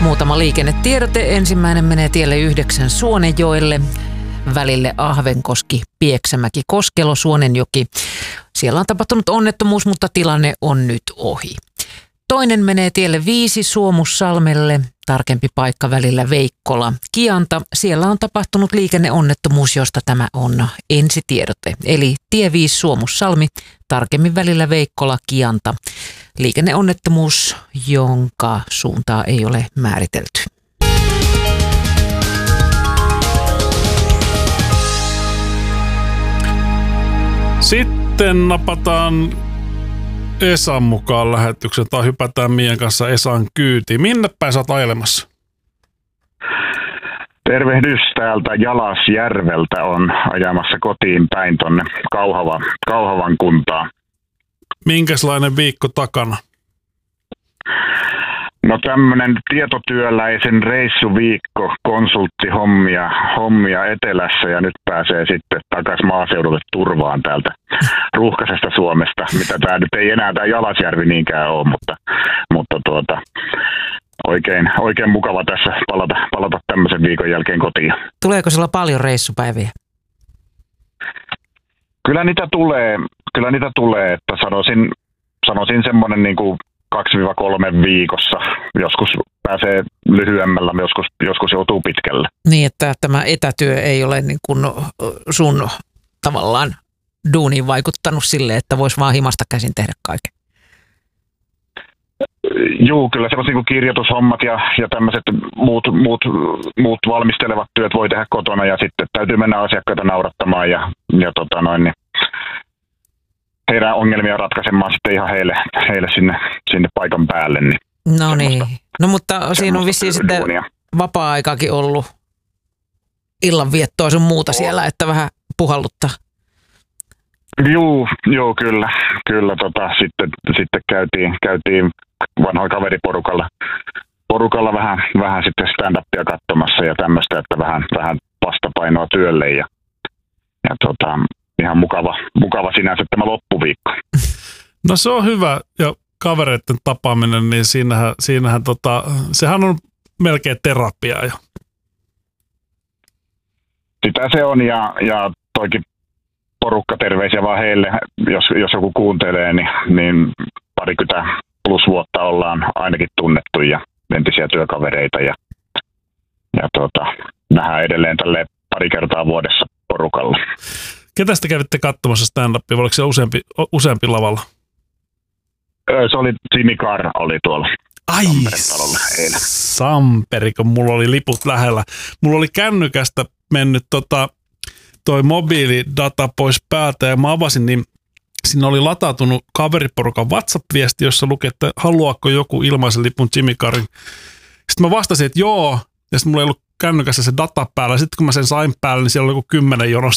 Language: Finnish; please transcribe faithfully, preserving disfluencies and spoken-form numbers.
Muutama liikennetiedote. Ensimmäinen menee tielle yhdeksän Suonenjoelle, välille Ahvenkoski, Pieksämäki, Koskelo, Suonenjoki. Siellä on tapahtunut onnettomuus, mutta tilanne on nyt ohi. Toinen menee tielle viisi Suomussalmelle, tarkempi paikka välillä Veikkola, Kianta. Siellä on tapahtunut liikenneonnettomuus, josta tämä on ensitiedote. Eli tie viisi Suomussalmi, tarkemmin välillä Veikkola, Kianta. Liikenneonnettomuus, jonka suuntaa ei ole määritelty. Sitten napataan Esan mukaan lähetyksen tai hypätään Mian kanssa Esan kyytiin. Minne päin sä oot ajelemassa? Tervehdys täältä Jalasjärveltä, on ajamassa kotiin päin tonne Kauhava, Kauhavan kuntaan. Minkälainen viikko takana? No tämmönen tietotyöläisen reissuviikko, konsulttihommia hommia etelässä ja nyt pääsee sitten takaisin maaseudulle turvaan täältä ruuhkaisesta Suomesta, mitä tää nyt ei enää tää Jalasjärvi niinkään ole, mutta, mutta tuota, oikein, oikein mukava tässä palata, palata tämmöisen viikon jälkeen kotiin. Tuleeko sulla paljon reissupäiviä? Kyllä niitä tulee, kyllä niitä tulee, että sanoisin, sanoisin semmoinen niin kuin kaksi kolme viikossa. Joskus pääsee lyhyemmällä, joskus, joskus joutuu pitkälle. Niin, että tämä etätyö ei ole niin kuin sun tavallaan duuniin vaikuttanut sille, että voisi vaan himasta käsin tehdä kaiken. Juu, kyllä sellaiset niin kirjoitushommat ja, ja tämmöiset muut, muut, muut valmistelevat työt voi tehdä kotona ja sitten täytyy mennä asiakkaita naurattamaan ja, ja tota noin, niin heidän ongelmia ratkaisemaan sitten ihan heille, heille sinne, sinne paikan päälle. Niin no niin, no mutta siinä on vissiin sitten vapaa-aikakin ollut illanviettoa sun muuta siellä, että vähän puhalluttaa. Juu, joo, kyllä, kyllä tota, sitten, sitten käytiin, käytiin vanhoilla kaveriporukalla porukalla vähän, vähän sitten stand-upia katsomassa ja tämmöistä, että vähän, vähän vastapainoa työlle ja, ja tota, ihan mukava, mukava sinänsä tämä loppuviikko. No se on hyvä ja kavereiden tapaaminen, niin siinähän, siinähän tota, sehän on melkein terapiaa jo. Sitä se on ja, ja toikin porukka terveisiä vaan heille, jos, jos joku kuuntelee, niin, niin parikymmentä plus vuotta ollaan ainakin tunnettu ja entisiä työkavereita ja, ja tota, nähdään edelleen tälle pari kertaa vuodessa porukalla. Ketä te kävitte katsomassa stand-upia? Oliko se useampi, useampi lavalla? Se oli Jimmy Carr oli tuolla. Ai, Samperi, kun mulla oli liput lähellä. Mulla oli kännykästä mennyt tota, toi mobiilidata pois päältä ja mä avasin, niin siinä oli latautunut kaveriporukan WhatsApp-viesti, jossa luki, että haluaako joku ilmaisen lipun Jimmy Carrin. Sitten mä vastasin, että joo, ja sitten mulla ei ollut kännykässä se data päällä. Sitten kun mä sen sain päälle, niin siellä oli joku kymmenen jonossa